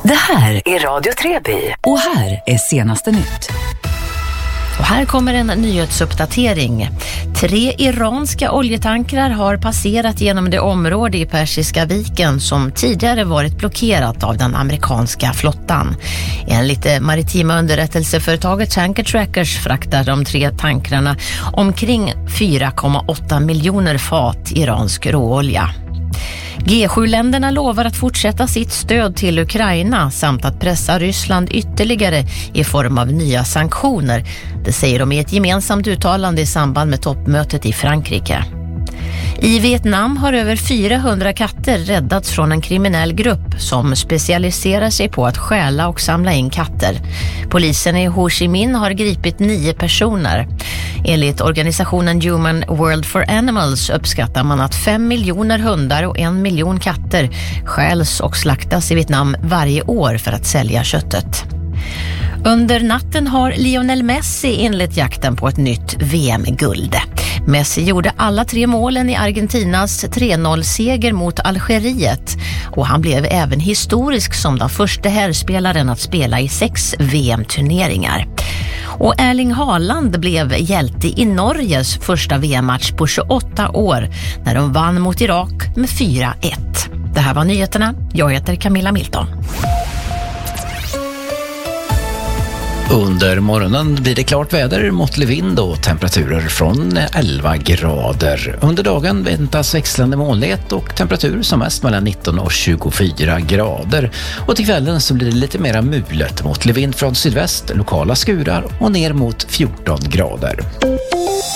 Det här är Radio Treby och här är senaste nytt. Och här kommer en nyhetsuppdatering. 3 iranska oljetankrar har passerat genom det område i Persiska viken som tidigare varit blockerat av den amerikanska flottan. Enligt maritima underrättelseföretaget Tanker Trackers fraktar de 3 tankrarna omkring 4,8 miljoner fat iransk råolja. G7-länderna lovar att fortsätta sitt stöd till Ukraina samt att pressa Ryssland ytterligare i form av nya sanktioner. Det säger de i ett gemensamt uttalande i samband med toppmötet i Frankrike. I Vietnam har över 400 katter räddats från en kriminell grupp som specialiserar sig på att stjäla och samla in katter. Polisen i Ho Chi Minh har gripit 9 personer. Enligt organisationen Human World for Animals uppskattar man att 5 miljoner hundar och 1 miljon katter stjäls och slaktas i Vietnam varje år för att sälja köttet. Under natten har Lionel Messi inlett jakten på ett nytt VM-guld. Messi gjorde alla 3 målen i Argentinas 3-0-seger mot Algeriet och han blev även historisk som den första herrspelaren att spela i 6 VM-turneringar. Och Erling Haaland blev hjälte i Norges första VM-match på 28 år när de vann mot Irak med 4-1. Det här var nyheterna. Jag heter Camilla Milton. Under morgonen blir det klart väder, måttlig vind och temperaturer från 11 grader. Under dagen väntas växlande molnighet och temperatur som mest mellan 19 och 24 grader. Och till kvällen så blir det lite mera mulet, måttlig vind från sydväst, lokala skurar och ner mot 14 grader.